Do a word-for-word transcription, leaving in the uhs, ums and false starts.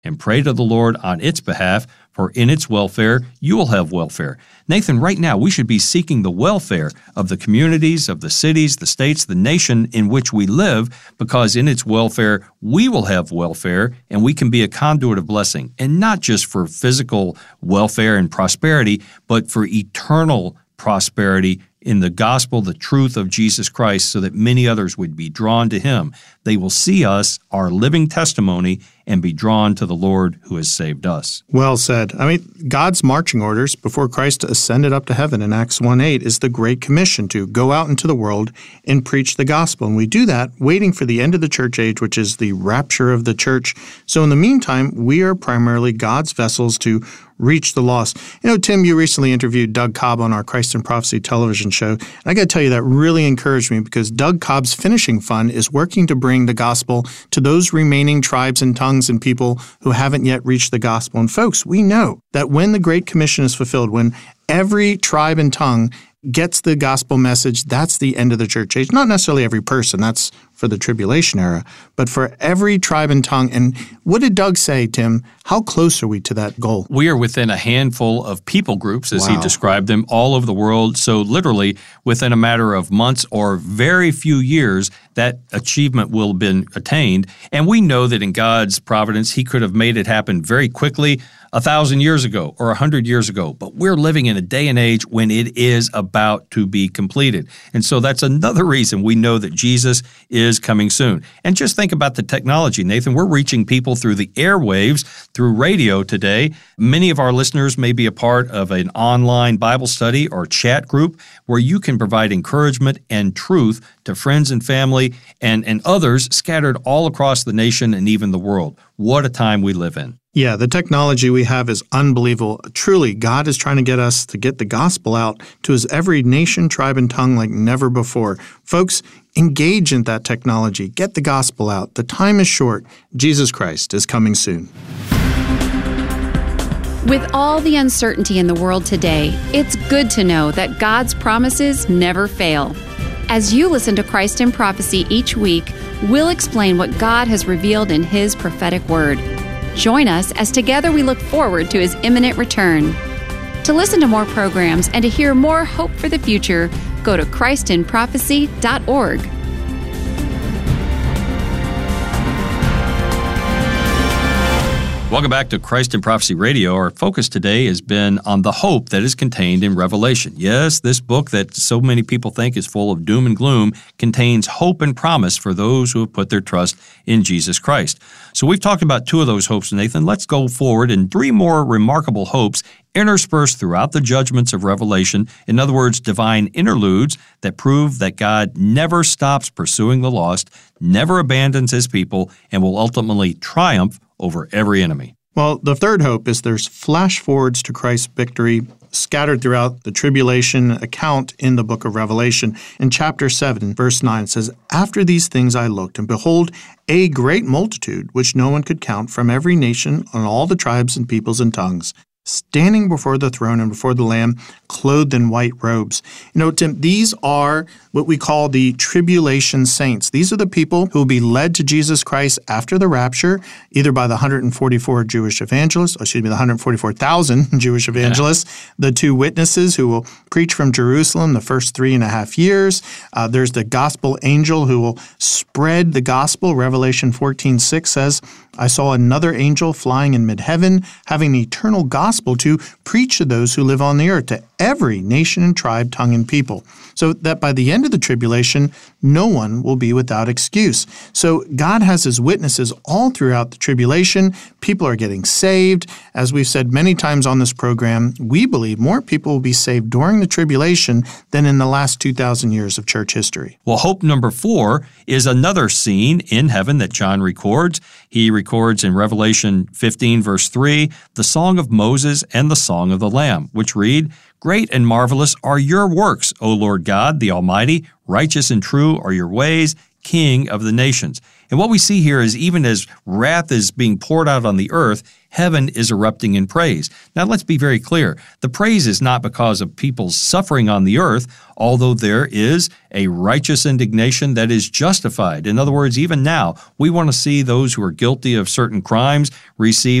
and pray to the Lord on its behalf, for in its welfare you will have welfare. Nathan, right now we should be seeking the welfare of the communities, of the cities, the states, the nation in which we live, because in its welfare we will have welfare and we can be a conduit of blessing, and not just for physical welfare and prosperity, but for eternal prosperity in the gospel, the truth of Jesus Christ, so that many others would be drawn to Him. They will see us, our living testimony, and be drawn to the Lord who has saved us. Well said. I mean, God's marching orders before Christ ascended up to heaven in Acts one eight is the Great Commission to go out into the world and preach the gospel. And we do that waiting for the end of the church age, which is the rapture of the church. So in the meantime, we are primarily God's vessels to reach the lost. You know, Tim, you recently interviewed Doug Cobb on our Christ in Prophecy television show. And I got to tell you, that really encouraged me, because Doug Cobb's finishing fund is working to bring the gospel to those remaining tribes and tongues and people who haven't yet reached the gospel. And folks, we know that when the Great Commission is fulfilled, when every tribe and tongue gets the gospel message, that's the end of the church age. Not necessarily every person, that's for the tribulation era, but for every tribe and tongue. And what did Doug say, Tim? How close are we to that goal? We are within a handful of people groups, as Wow. he described them, all over the world. So literally, within a matter of months or very few years, that achievement will have been attained. And we know that in God's providence, He could have made it happen very quickly, a thousand years ago or a hundred years ago. But we're living in a day and age when it is about to be completed. And so that's another reason we know that Jesus is coming soon. And just think about the technology, Nathan. We're reaching people through the airwaves, through radio today. Many of our listeners may be a part of an online Bible study or chat group where you can provide encouragement and truth to friends and family and, and others scattered all across the nation and even the world. What a time we live in. Yeah, the technology we have is unbelievable. Truly, God is trying to get us to get the gospel out to His every nation, tribe, and tongue like never before. Folks, engage in that technology. Get the gospel out. The time is short. Jesus Christ is coming soon. With all the uncertainty in the world today, it's good to know that God's promises never fail. As you listen to Christ in Prophecy each week, we'll explain what God has revealed in His prophetic word. Join us as together we look forward to His imminent return. To listen to more programs and to hear more hope for the future, go to christ in prophecy dot org. Welcome back to Christ in Prophecy Radio. Our focus today has been on the hope that is contained in Revelation. Yes, this book that so many people think is full of doom and gloom contains hope and promise for those who have put their trust in Jesus Christ. So we've talked about two of those hopes, Nathan. Let's go forward in three more remarkable hopes interspersed throughout the judgments of Revelation. In other words, divine interludes that prove that God never stops pursuing the lost, never abandons His people, and will ultimately triumph over every enemy. Well, the third hope is there's flash forwards to Christ's victory scattered throughout the tribulation account in the book of Revelation. In chapter seven, verse nine, it says, "After these things I looked, and behold, a great multitude, which no one could count, from every nation and all the tribes and peoples and tongues, standing before the throne and before the Lamb, clothed in white robes." You know, Tim, these are what we call the tribulation saints. These are the people who will be led to Jesus Christ after the rapture, either by the one hundred forty-four Jewish evangelists, or excuse me, the one hundred forty-four thousand Jewish evangelists, yeah. the two witnesses who will preach from Jerusalem the first three and a half years. Uh, there's the gospel angel who will spread the gospel. Revelation fourteen six says, "I saw another angel flying in mid-heaven, having the eternal gospel to preach to those who live on the earth, to every nation and tribe, tongue, and people." So that by the end of the tribulation, no one will be without excuse. So God has His witnesses all throughout the tribulation. People are getting saved. As we've said many times on this program, we believe more people will be saved during the tribulation than in the last two thousand years of church history. Well, hope number four is another scene in heaven that John records. He records in Revelation fifteen, verse three, the song of Moses and the song of the Lamb, which read, "Great and marvelous are your works, O Lord God, the Almighty. Righteous and true are your ways, King of the nations." And what we see here is even as wrath is being poured out on the earth, heaven is erupting in praise. Now, let's be very clear. The praise is not because of people's suffering on the earth, although there is a righteous indignation that is justified. In other words, even now, we want to see those who are guilty of certain crimes receive